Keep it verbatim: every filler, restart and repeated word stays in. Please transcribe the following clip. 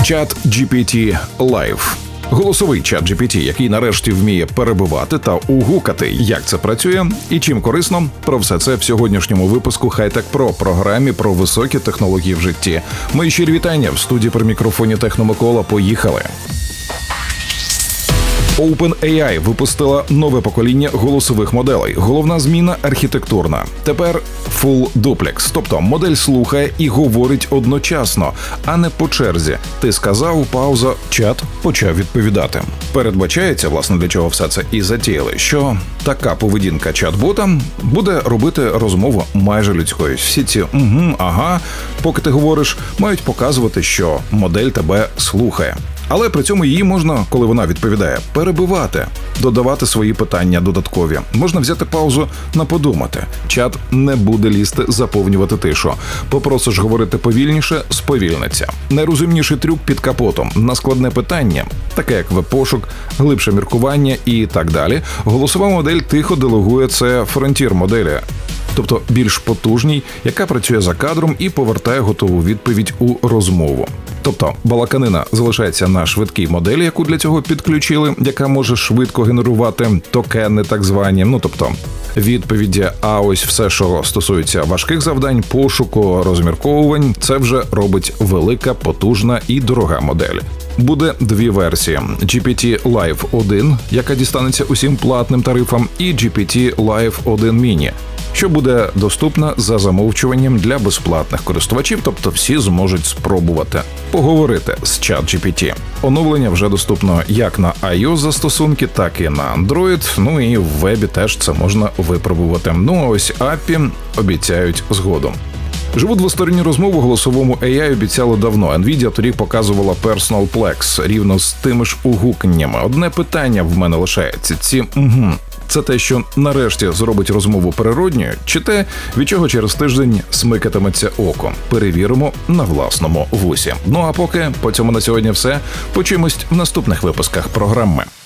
Чат джі пі ті Live. Голосовий чат джі пі ті, який нарешті вміє перебивати та угукати. Як це працює і чим корисно, про все це в сьогоднішньому випуску Хай-Тек Про, програмі про високі технології в житті. Мої щирі вітання, в студії при мікрофоні Техномикола. Поїхали! OpenAI випустила нове покоління голосових моделей. Головна зміна – архітектурна. Тепер Full Duplex, тобто модель слухає і говорить одночасно, а не по черзі. Ти сказав, пауза, чат почав відповідати. Передбачається, власне, для чого все це і затіяли, що така поведінка чат-бота буде робити розмову майже людською. Всі ці «угу», «ага», поки ти говориш, мають показувати, що модель тебе слухає. Але при цьому її можна, коли вона відповідає, перебивати, додавати свої питання додаткові. Можна взяти паузу на подумати. Чат не буде лізти заповнювати тишу. Попросиш говорити повільніше – сповільниться. Найрозумніший трюк під капотом. На складне питання, таке як веб-пошук, глибше міркування і так далі, голосова модель тихо делегує це фронтір моделі. Тобто більш потужній, яка працює за кадром і повертає готову відповідь у розмову. Тобто балаканина залишається на швидкій моделі, яку для цього підключили, яка може швидко генерувати токени так звані, ну тобто відповіді, а ось все, що стосується важких завдань, пошуку, розмірковувань, це вже робить велика, потужна і дорога модель. Буде дві версії – джі пі ті Live один, яка дістанеться усім платним тарифам, і джі пі ті Live один Mini, що буде доступна за замовчуванням для безплатних користувачів, тобто всі зможуть спробувати поговорити з чат джі пі ті. Оновлення вже доступно як на iOS-застосунки, так і на Android, ну і в вебі теж це можна випробувати. Ну а ось ей пі ай обіцяють згодом. Живу двосторонню розмову голосовому ей ай обіцяли давно. Nvidia торік показувала Personal Plex рівно з тими ж угукненнями. Одне питання в мене лишається. Ці «угу» – це те, що нарешті зробить розмову природньою, чи те, від чого через тиждень смикатиметься око? Перевіримо на власному вусі. Ну а поки по цьому на сьогодні все. Почуємось в наступних випусках програми.